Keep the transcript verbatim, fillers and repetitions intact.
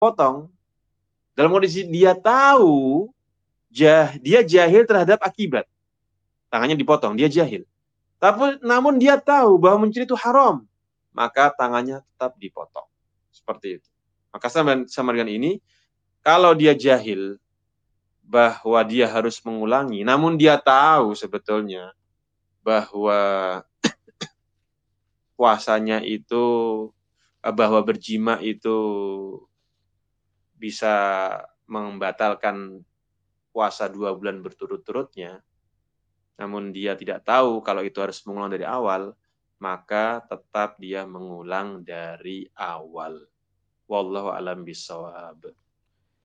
potong. Dalam kondisi dia tahu, jah, dia jahil terhadap akibat. Tangannya dipotong, dia jahil. Tapi namun dia tahu bahwa mencuri itu haram, maka tangannya tetap dipotong. Seperti itu. Maka sama, sama dengan ini, kalau dia jahil bahwa dia harus mengulangi, namun dia tahu sebetulnya bahwa puasanya itu, bahwa berjima itu bisa membatalkan puasa dua bulan berturut-turutnya, namun dia tidak tahu kalau itu harus mengulang dari awal, maka tetap dia mengulang dari awal. Wallahu a'lam bishawab.